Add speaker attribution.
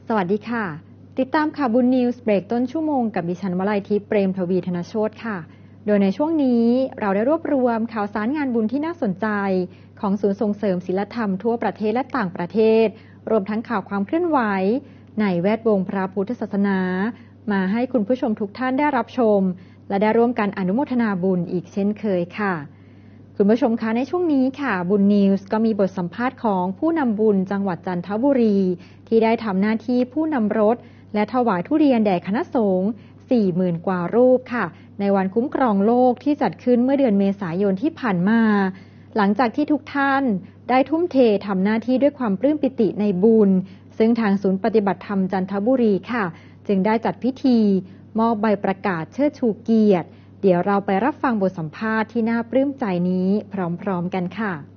Speaker 1: สวัสดีค่ะติดตามข่าวบุญนิวส์เบรกต้นชั่วโมงกับดิฉันวลัยทิพย์เปรมทวีธนโชติค่ะโดยในช่วงนี้เราได้รวบรวมข่าวสารงานบุญที่น่าสนใจของศูนย์ส่งเสริมศีลธรรมทั่วประเทศและต่างประเทศรวมทั้งข่าวความเคลื่อนไหวในแวดวงพระพุทธศาสนามาให้คุณผู้ชมทุกท่านได้รับชมและได้ร่วมกันอนุโมทนาบุญอีกเช่นเคยค่ะคุณผู้ชมคะในช่วงนี้ค่ะบุญนิวส์ก็มีบทสัมภาษณ์ของผู้นำบุญจังหวัดจันทบุรีที่ได้ทำหน้าที่ผู้นำรถและถวายทุเรียนแด่คณะสงฆ์ 40,000 กว่ารูปค่ะในวันคุ้มครองโลกที่จัดขึ้นเมื่อเดือนเมษายนที่ผ่านมาหลังจากที่ทุกท่านได้ทุ่มเททำหน้าที่ด้วยความปลื้มปิติในบุญซึ่งทางศูนย์ปฏิบัติธรรมจันทบุรีค่ะจึงได้จัดพิธีมอบใบประกาศเชิดชูเกียรติเดี๋ยวเราไปรับฟังบทสัมภาษณ์ที่น่าปลื้มใจนี้พร้อมๆกันค่ะ